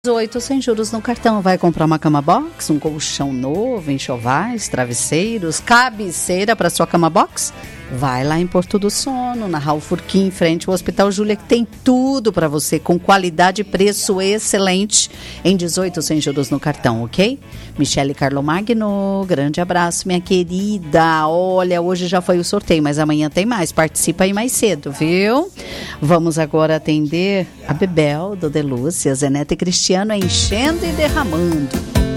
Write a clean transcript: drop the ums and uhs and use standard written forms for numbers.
18 sem juros no cartão. Vai comprar uma cama box, um colchão novo, enxovais, travesseiros, cabeceira para sua cama box? Vai lá em Porto do Sono, na Raul Furquim, em frente ao Hospital Júlia, que tem tudo para você, com qualidade e preço excelente, em 18 sem juros no cartão, ok? Michele Carlomagno, grande abraço, minha querida. Olha, hoje já foi o sorteio, mas amanhã tem mais. Participa aí mais cedo, viu? Vamos agora atender a Bebel, do Delúcia, Zenete e Cristiano enchendo e derramando.